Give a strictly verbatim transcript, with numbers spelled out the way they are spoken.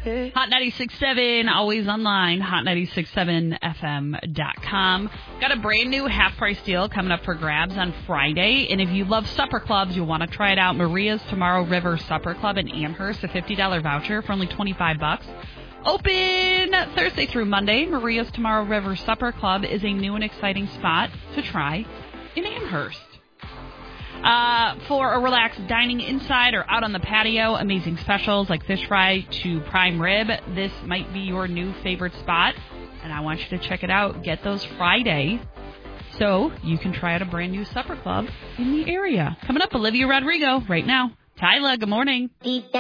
Hot ninety-six point seven, always online, hot ninety-six point seven f m dot com. Got a brand new half-price deal coming up for grabs on Friday. And if you love supper clubs, you'll want to try it out. Maria's Tomorrow River Supper Club in Amherst, a fifty dollars voucher for only twenty-five bucks. Open Thursday through Monday. Maria's Tomorrow River Supper Club is a new and exciting spot to try in Amherst. Uh, for a relaxed dining inside or out on the patio, amazing specials like fish fry to prime rib. This might be your new favorite spot, and I want you to check it out. Get those Friday so you can try out a brand new supper club in the area. Coming up, Olivia Rodrigo right now. Tyler, good morning.